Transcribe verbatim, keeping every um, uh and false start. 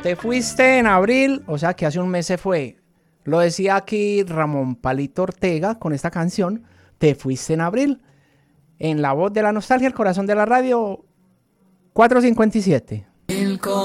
Te fuiste en abril, o sea que hace un mes se fue. Lo decía aquí Ramón Palito Ortega con esta canción, Te fuiste en abril. En la voz de la nostalgia, el corazón de la radio, cuatro cincuenta y siete.